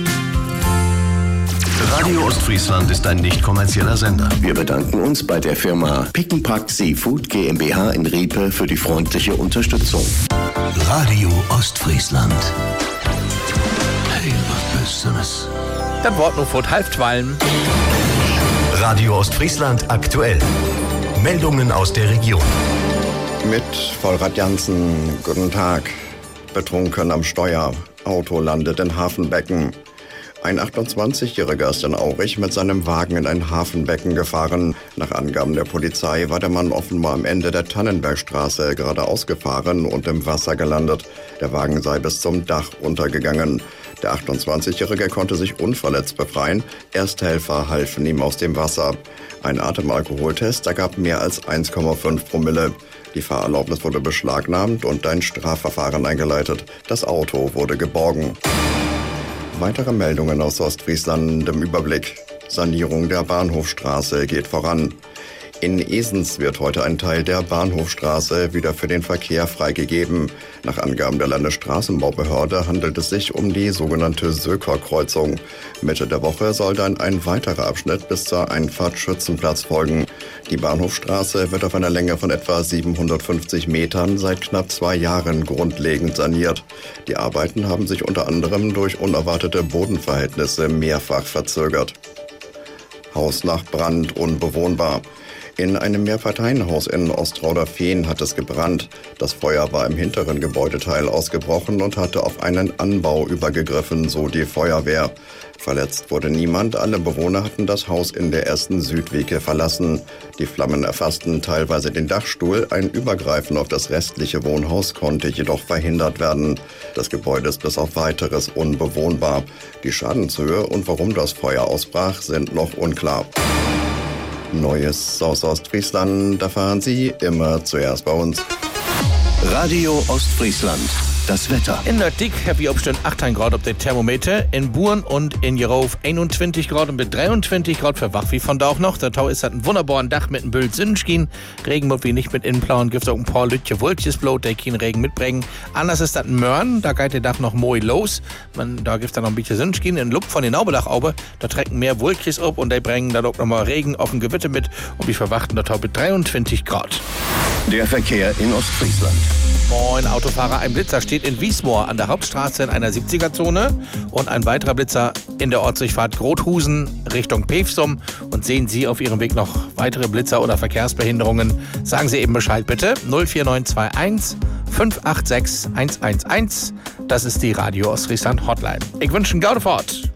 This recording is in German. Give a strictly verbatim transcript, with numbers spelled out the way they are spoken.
Radio Ostfriesland ist ein nicht kommerzieller Sender. Wir bedanken uns bei der Firma Pick and Pack Seafood GmbH in Riepe für die freundliche Unterstützung. Radio Ostfriesland. Hey, was Besseres. Das Wort nur vor Halftwallen. Radio Ostfriesland aktuell. Meldungen aus der Region. Mit Vollrad Jansen, guten Tag. Betrunken am Steuer. Auto landet in Hafenbecken. Ein achtundzwanzigjähriger ist in Aurich mit seinem Wagen in ein Hafenbecken gefahren. Nach Angaben der Polizei war der Mann offenbar am Ende der Tannenbergstraße geradeaus gefahren und im Wasser gelandet. Der Wagen sei bis zum Dach untergegangen. Der achtundzwanzigjährige konnte sich unverletzt befreien. Ersthelfer halfen ihm aus dem Wasser. Ein Atemalkoholtest ergab mehr als eins Komma fünf Promille. Die Fahrerlaubnis wurde beschlagnahmt und ein Strafverfahren eingeleitet. Das Auto wurde geborgen. Weitere Meldungen aus Ostfriesland im Überblick. Sanierung der Bahnhofstraße geht voran. In Esens wird heute ein Teil der Bahnhofstraße wieder für den Verkehr freigegeben. Nach Angaben der Landesstraßenbaubehörde handelt es sich um die sogenannte Söker-Kreuzung. Mitte der Woche soll dann ein weiterer Abschnitt bis zur Einfahrt Schützenplatz folgen. Die Bahnhofstraße wird auf einer Länge von etwa siebenhundertfünfzig Metern seit knapp zwei Jahren grundlegend saniert. Die Arbeiten haben sich unter anderem durch unerwartete Bodenverhältnisse mehrfach verzögert. Haus nach Brand unbewohnbar. In einem Mehrparteienhaus in Ostrauder-Fehn hat es gebrannt. Das Feuer war im hinteren Gebäudeteil ausgebrochen und hatte auf einen Anbau übergegriffen, so die Feuerwehr. Verletzt wurde niemand, alle Bewohner hatten das Haus in der ersten Südwege verlassen. Die Flammen erfassten teilweise den Dachstuhl, ein Übergreifen auf das restliche Wohnhaus konnte jedoch verhindert werden. Das Gebäude ist bis auf Weiteres unbewohnbar. Die Schadenshöhe und warum das Feuer ausbrach, sind noch unklar. Neues aus Ostfriesland erfahren Sie immer zuerst bei uns. Radio Ostfriesland. Das Wetter. In Nördlich haben wir abstände achtzehn Grad auf dem Thermometer, in Buren und in Jerof einundzwanzig Grad und mit dreiundzwanzig Grad für Wach wie von da auch noch. Der Tau ist halt ein wunderbarer Dach mit einem Bild Sonnenschein. Regen wird wie nicht mit Innenplauen, gibt es auch ein paar Lütje Wolkjesblot, der keinen Regen mitbringen. Anders ist das ein Mörn, da geht der Dach noch moi los. Man, da gibt es dann noch ein bisschen Sonnenschein. In Luft von den Naubeldachaube, da trecken mehr Wolkjes ab und die bringen dann auch nochmal Regen auf dem Gewitter mit. Und wir verwachten der Tau mit dreiundzwanzig Grad. Der Verkehr in Ostfriesland. Moin, Autofahrer. Ein Blitzer steht in Wiesmoor an der Hauptstraße in einer siebziger-Zone und ein weiterer Blitzer in der Ortsdurchfahrt Grothusen Richtung Pevsum. Und sehen Sie auf Ihrem Weg noch weitere Blitzer oder Verkehrsbehinderungen, sagen Sie eben Bescheid bitte. null vier neun zwei eins fünf acht sechs eins eins eins. Das ist die Radio Ostfriesland Hotline. Ich wünsche eine gute Fahrt.